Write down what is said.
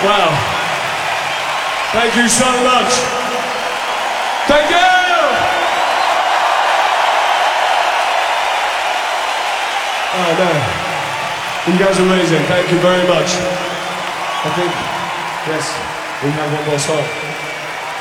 Wow. Thank you so much. Thank you! Oh man. You guys are amazing. Thank you very much. I think, yes, we have one more song.